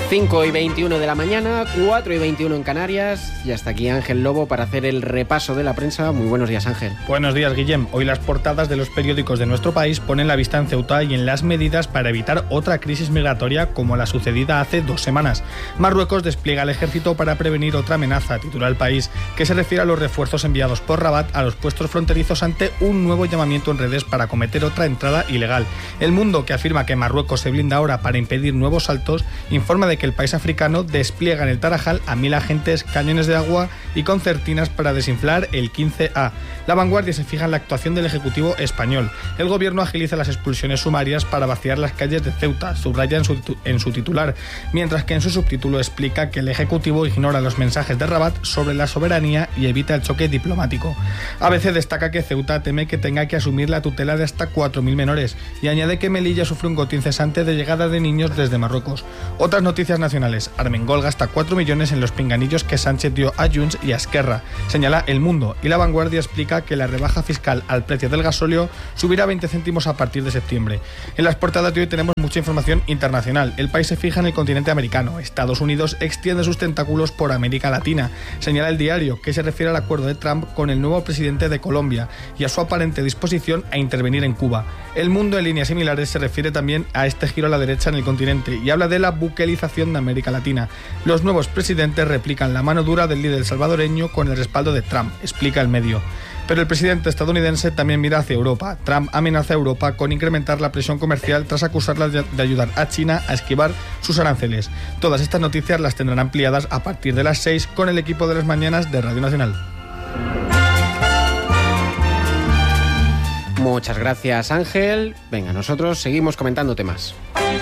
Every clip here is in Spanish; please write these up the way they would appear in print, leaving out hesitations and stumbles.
5:21 de la mañana, 4:21 en Canarias, y hasta aquí Ángel Lobo para hacer el repaso de la prensa. Muy buenos días, Ángel. Buenos días, Guillem. Hoy las portadas de los periódicos de nuestro país ponen la vista en Ceuta y en las medidas para evitar otra crisis migratoria como la sucedida hace 2 semanas. Marruecos despliega el ejército para prevenir otra amenaza, titula El País, que se refiere a los refuerzos enviados por Rabat a los puestos fronterizos ante un nuevo llamamiento en redes para cometer otra entrada ilegal. El Mundo, que afirma que Marruecos se blinda ahora para impedir nuevos saltos, informa de que el país africano despliega en el Tarajal a 1.000 agentes, cañones de agua y concertinas para desinflar el 15A. La Vanguardia se fija en la actuación del Ejecutivo español. El gobierno agiliza las expulsiones sumarias para vaciar las calles de Ceuta, subraya en su titular, mientras que en su subtítulo explica que el Ejecutivo ignora los mensajes de Rabat sobre la soberanía y evita el choque diplomático. ABC destaca que Ceuta teme que tenga que asumir la tutela de hasta 4.000 menores y añade que Melilla sufre un goteo incesante de llegada de niños desde Marruecos. Otras noticias nacionales. Armengol gasta 4 millones en los pinganillos que Sánchez dio a Junts y a Esquerra, señala El Mundo, y La Vanguardia explica que la rebaja fiscal al precio del gasóleo subirá 20 céntimos a partir de septiembre. En las portadas de hoy tenemos mucha información internacional. El país se fija en el continente americano. Estados Unidos extiende sus tentáculos por América Latina, señala El Diario, que se refiere al acuerdo de Trump con el nuevo presidente de Colombia y a su aparente disposición a intervenir en Cuba. El Mundo, en líneas similares, se refiere también a este giro a la derecha en el continente y habla de la buquelización de América Latina. Los nuevos presidentes replican la mano dura del líder salvadoreño con el respaldo de Trump, explica El Medio. Pero el presidente estadounidense también mira hacia Europa. Trump amenaza a Europa con incrementar la presión comercial tras acusarla de ayudar a China a esquivar sus aranceles. Todas estas noticias las tendrán ampliadas a partir de las 6 con el equipo de las mañanas de Radio Nacional. Muchas gracias, Ángel. Venga, nosotros seguimos comentando temas.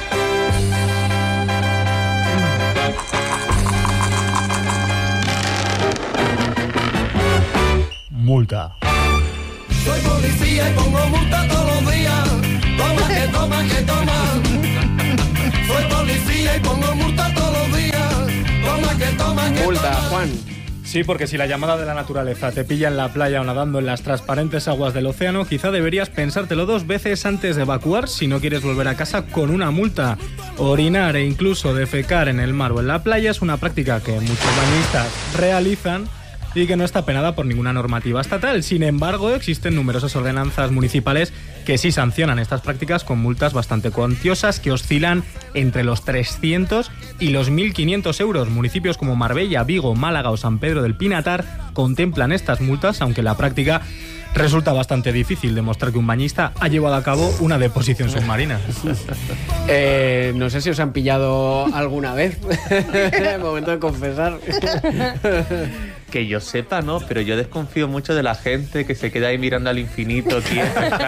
Multa. Soy policía y pongo multa todos los días. Toma que toma que toma. Soy policía y pongo multa todos los días. Toma que toma que Multa, toma. Juan. Sí, porque si la llamada de la naturaleza te pilla en la playa o nadando en las transparentes aguas del océano, quizá deberías pensártelo 2 veces antes de evacuar si no quieres volver a casa con una multa. Orinar e incluso defecar en el mar o en la playa es una práctica que muchos bañistas realizan y que no está penada por ninguna normativa estatal. Sin embargo, existen numerosas ordenanzas municipales que sí sancionan estas prácticas con multas bastante cuantiosas que oscilan entre los 300 y los 1.500 euros. Municipios como Marbella, Vigo, Málaga o San Pedro del Pinatar contemplan estas multas, aunque la práctica resulta bastante difícil demostrar que un bañista ha llevado a cabo una deposición submarina. No sé si os han pillado alguna vez. Momento de confesar. Que yo sepa, no, pero yo desconfío mucho de la gente que se queda ahí mirando al infinito, tío.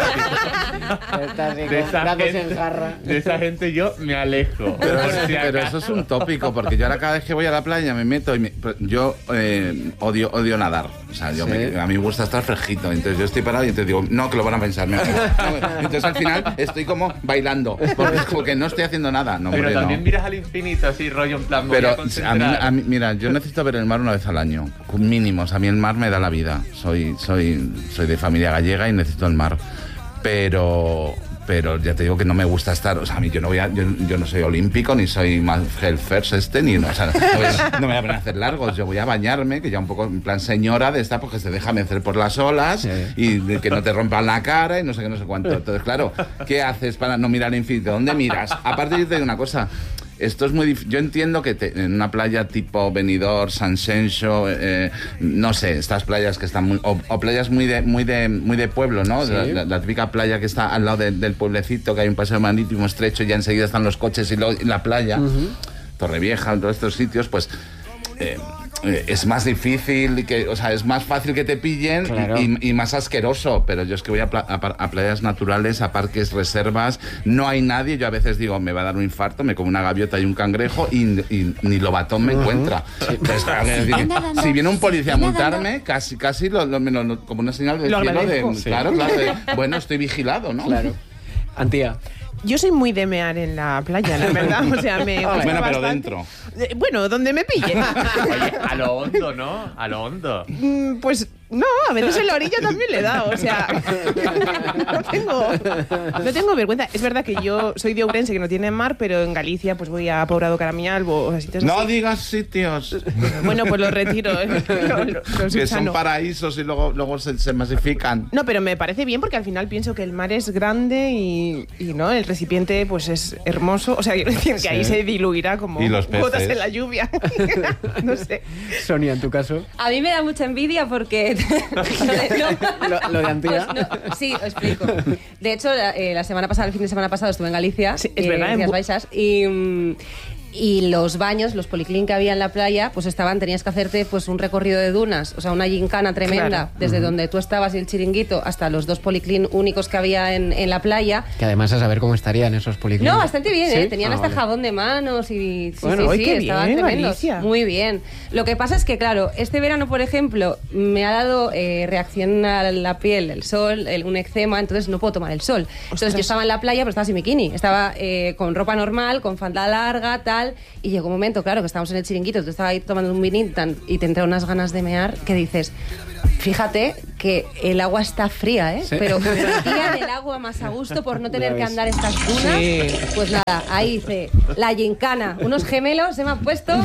De esa gente yo me alejo. Pero eso es un tópico, porque yo ahora cada vez que voy a la playa me meto y yo odio nadar. O sea, a mí me gusta estar fresquito. Entonces yo estoy parado y entonces digo, no, que lo van a pensar. Entonces al final estoy como bailando, porque no estoy haciendo nada. No, pero hombre, también no. miras al infinito así, rollo en plan. Pero a mí, mira, yo necesito ver el mar una vez al año, mínimos. A mí el mar me da la vida. Soy de familia gallega y necesito el mar. Pero ya te digo que no me gusta estar, o sea, a mí yo no soy olímpico, ni soy más health first ni no, o sea, no me voy a poner a hacer largos, yo voy a bañarme, que ya un poco en plan señora de esta, porque se deja mecer por las olas y de que no te rompan la cara y no sé qué, no sé cuánto. Entonces, claro, ¿qué haces para no mirar infinito? ¿Dónde miras? Aparte, yo te digo una cosa. Esto es muy difícil. Yo entiendo que en una playa tipo Benidorm, San Xenxo, no sé, estas playas que están o playas muy de pueblo, ¿no? Sí. La típica playa que está al lado del pueblecito, que hay un paseo marítimo estrecho y ya enseguida están los coches y la playa, Torrevieja, todos estos sitios, pues es más difícil, o sea, es más fácil que te pillen, claro, y más asqueroso. Pero yo es que voy a playas naturales, a parques, reservas, no hay nadie. Yo a veces digo, me va a dar un infarto, me como una gaviota y un cangrejo y ni lobatón me encuentra. Entonces, si viene un policía a multarme, casi como una señal del cielo de, sí, claro, bueno, estoy vigilado, ¿no? Claro. Antía. Yo soy muy de mear en la playa, la verdad. O sea, me gusta bueno, pero bastante. dentro. Bueno, donde me pille. Oye, a lo hondo, ¿no? A lo hondo. Pues No, a veces en la orilla también le da, o sea, no tengo vergüenza. Es verdad que yo soy de Ourense, que no tiene mar, pero en Galicia pues voy a Pobrado Caramialbo, o sea, sitios No así. digas sitios. Bueno, pues lo retiro. Lo Que son subsano. paraísos y luego se masifican. No, pero me parece bien porque al final pienso que el mar es grande y no, el recipiente pues es hermoso. O sea, quiero decir que ahí se diluirá como ¿Y los peces? gotas en la lluvia. No sé. Sonia, en tu caso, A mí me da mucha envidia porque... lo de Antía. Pues no, sí, os explico. De hecho, la semana pasada, el fin de semana pasado, estuve en Galicia, Sí, es verdad, en Rías Baixas, y los baños, los policlín que había en la playa, pues tenías que hacerte pues un recorrido de dunas, o sea, una gincana tremenda, Claro. desde donde tú estabas y el chiringuito hasta los 2 policlín únicos que había en la playa. Que además a saber cómo estarían esos policlínicos. No, bastante bien, ¿Sí? Tenían Ah, hasta vale. jabón de manos y sí, Bueno, sí, ¡ay, qué estaban bien, tremendos. Alicia! Muy bien. Lo que pasa es que, claro, este verano, por ejemplo, me ha dado reacción a la piel, el sol, un eczema, entonces no puedo tomar el sol. Entonces yo estaba en la playa, pero estaba sin bikini. Estaba con ropa normal, con falda larga, tal, y llegó un momento, claro, que estábamos en el chiringuito, tú estabas ahí tomando un vinito y te entraron unas ganas de mear que dices, fíjate que el agua está fría, ¿eh? Sí. Pero tiran el agua más a gusto por no tener Ya que ves. andar estas dunas. Sí. Pues nada, ahí dice, la gincana, unos gemelos se me han puesto.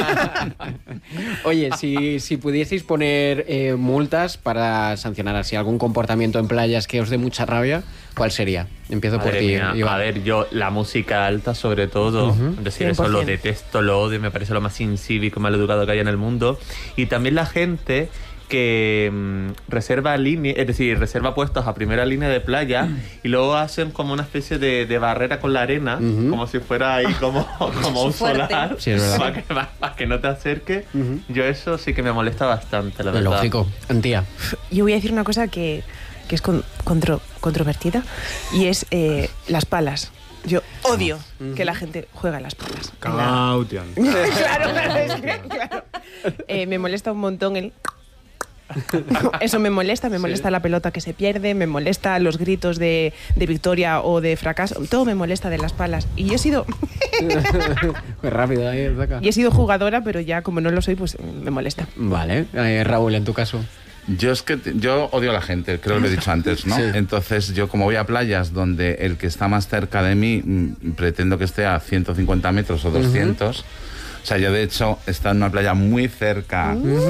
Oye, si pudieseis poner multas para sancionar así algún comportamiento en playas que os dé mucha rabia, ¿cuál sería? Empiezo por Madre ti, mía, Iván. a ver, yo la música alta sobre todo, es decir, eso 100%. lo detesto, lo odio, me parece lo más incívico, mal educado que hay en el mundo. Y también la gente que reserva líneas, es decir, reserva puestos a primera línea de playa y luego hacen como una especie de barrera con la arena, como si fuera ahí como un Fuerte. solar, Sí, es verdad. para que no te acerque. Yo eso sí que me molesta bastante, la Lo verdad. lógico. Antía. Yo voy a decir una cosa que es controvertida y es las palas. Yo odio que la gente juegue a las palas. Cautian. Claro, es que, claro. Me molesta un montón el... Eso me molesta la pelota que se pierde, me molesta los gritos de victoria o de fracaso, todo me molesta de las palas. Y yo he sido Muy rápido ahí, saca. y he sido jugadora, pero ya como no lo soy, pues me molesta. Vale. Raúl, en tu caso. Yo odio a la gente, creo que lo he dicho antes, ¿no? Sí. Entonces yo como voy a playas donde el que está más cerca de mí pretendo que esté a 150 metros o 200. O sea, yo de hecho he estado en una playa muy cerca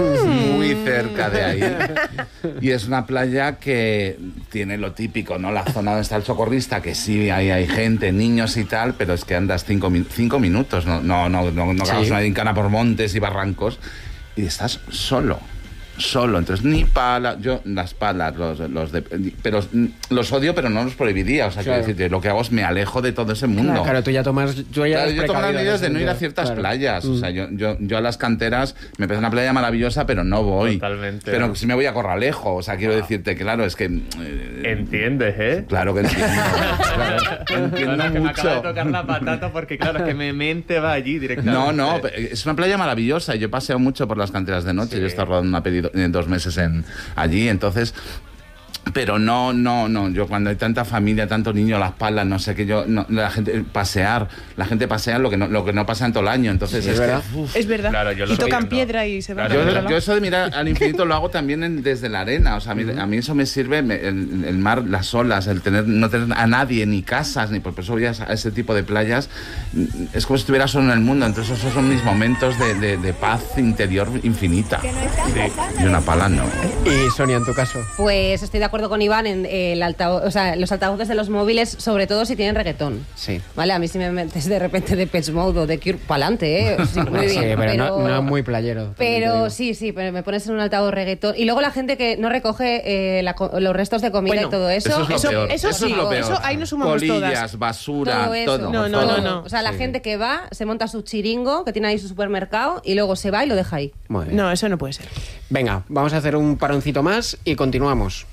de ahí. Y es una playa que tiene lo típico, ¿no? La zona donde está el socorrista, que sí, ahí hay gente, niños y tal, pero es que andas 5 minutos, no hagas una gincana por montes y barrancos y estás solo. Entonces ni pala, yo las palas, pero los odio, pero no los prohibiría, o sea, Claro. quiero decir, lo que hago es me alejo de todo ese mundo. Claro, tú ya tomas... Claro, yo tomo las medidas de no ir a ciertas Claro. playas. O sea, yo a las canteras me parece una playa maravillosa, pero no voy. Totalmente. Pero sí me voy a Corralejo. O sea, quiero decirte, claro, es que. ¿Entiendes, eh? Claro que entiendo. Entiendo Ahora que me acaba de mucho. tocar la patata porque claro, es que mi mente va allí directamente. No, es una playa maravillosa. Yo paseo mucho por las canteras de noche. Sí. Yo he estado rodando una peli 2 meses allí, entonces. Pero no. Yo cuando hay tanta familia, tanto niño, las palas, no sé qué, la gente pasea lo que no pasa en todo el año. Entonces Sí, es verdad. Es verdad. Claro, yo lo y tocan entiendo. piedra y se van Claro, para otro lado. Yo eso de mirar al infinito lo hago también desde la arena. O sea, a mí eso me sirve, el mar, las olas, el no tener a nadie, ni casas, ni por eso voy a ese tipo de playas. Es como si estuviera solo en el mundo. Entonces esos son mis momentos de paz interior infinita. Y una pala no. Y Sonia, en tu caso. Pues estoy de acuerdo con Iván en los altavoces de los móviles, sobre todo si tienen reggaetón. Sí. Vale, a mí si me metes de repente de Depeche Mode o de Cure, pa'lante, ¿eh? Sí, muy Sí, bien. pero no muy playero. también te Pero digo. sí, pero me pones en un altavoz reggaetón. Y luego la gente que no recoge los restos de comida Bueno, y todo eso. Eso es lo peor. eso es sí, lo peor. eso ahí nos sumamos Colillas, todas. basura, todo eso. todo. No, todo. no. O sea, la gente que va, se monta su chiringo, que tiene ahí su supermercado, y luego se va y lo deja ahí. Muy bien. No, eso no puede ser. Venga, vamos a hacer un paroncito más y continuamos.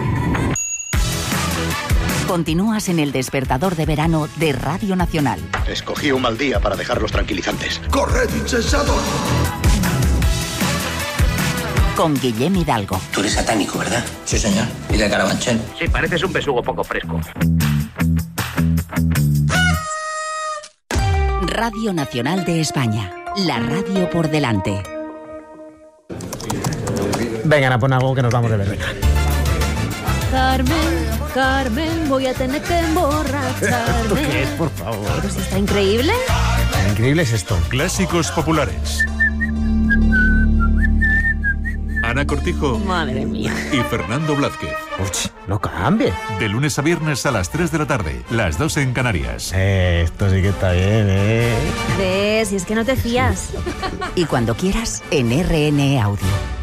Continúas en el despertador de verano de Radio Nacional. Escogí un mal día para dejar los tranquilizantes. Corred, insensatos. Con Guillem Hidalgo. Tú eres satánico, ¿verdad? Sí, señor. ¿Y de Carabanchel? Sí, pareces un besugo poco fresco. Radio Nacional de España. La radio por delante. Venga, a poner algo que nos vamos de verbena. Carmen, voy a tener que emborracharme. ¿Esto qué es, por favor? Pero si está increíble. Increíble es esto. Clásicos populares. Ana Cortijo. Madre mía. Y Fernando Blázquez. Uch, no cambie. De lunes a viernes a las 3 de la tarde, las 2 en Canarias. Esto sí que está bien, ¿Ves? Si es que no te fías. Y cuando quieras, en RN Audio.